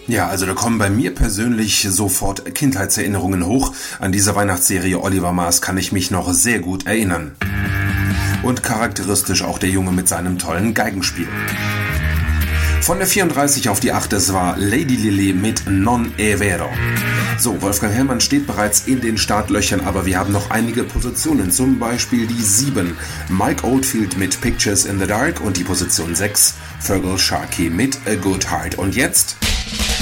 Ja, also da kommen bei mir persönlich sofort Kindheitserinnerungen hoch. An diese Weihnachtsserie Oliver Mars kann ich mich noch sehr gut erinnern. Und charakteristisch auch der Junge mit seinem tollen Geigenspiel. Von der 34 auf die 8, es war Lady Lily mit Non è vero. So, Wolfgang Hellmann steht bereits in den Startlöchern, aber wir haben noch einige Positionen, zum Beispiel die 7, Mike Oldfield mit Pictures in the Dark und die Position 6, Feargal Sharkey mit A Good Heart. Und jetzt